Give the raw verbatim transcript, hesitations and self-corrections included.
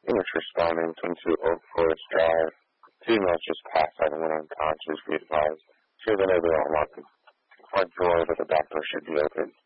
English responding, twenty-two Oak Forest Drive. Females just passed out and went unconscious, be advised. She has an overall lock. Front door, but the back door should be open.